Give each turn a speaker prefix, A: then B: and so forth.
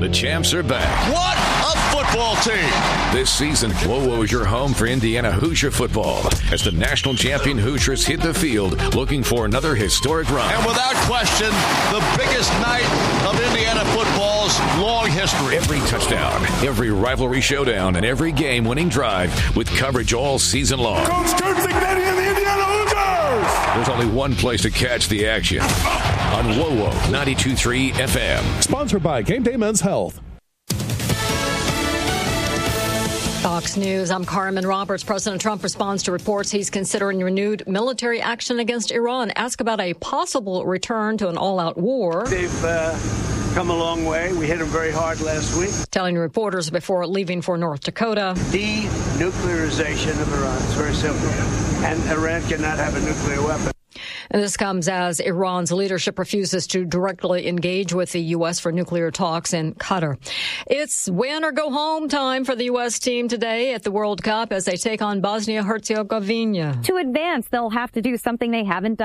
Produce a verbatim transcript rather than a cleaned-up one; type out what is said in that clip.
A: The champs are back.
B: What a football team!
A: This season, WoWo is your home for Indiana Hoosier football as the national champion Hoosiers hit the field looking for another historic run.
B: And without question, the biggest night of Indiana football's long history.
A: Every touchdown, every rivalry showdown, and every game-winning drive with coverage all season long.
C: Coach Kirk Cignetti and the Indiana Hoosiers!
A: There's only one place to catch the action. On WoWo ninety-two point three F M.
D: Sponsored by Game Day Men's Health.
E: Fox News, I'm Carmen Roberts. President Trump responds to reports he's considering renewed military action against Iran. Ask about a possible return to an all-out war.
F: They've uh, come a long way. We hit them very hard last week.
E: Telling reporters before leaving for North Dakota.
F: Denuclearization of Iran. It's very simple. And Iran cannot have a nuclear weapon.
E: And this comes as Iran's leadership refuses to directly engage with the U S for nuclear talks in Qatar. It's win or go home time for the U S team today at the World Cup as they take on Bosnia-Herzegovina.
G: To advance, they'll have to do something they haven't done